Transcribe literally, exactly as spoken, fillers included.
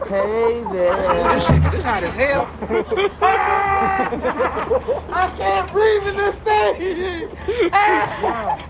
Hey there. This shit, this hot as hell. I can't breathe in this thing.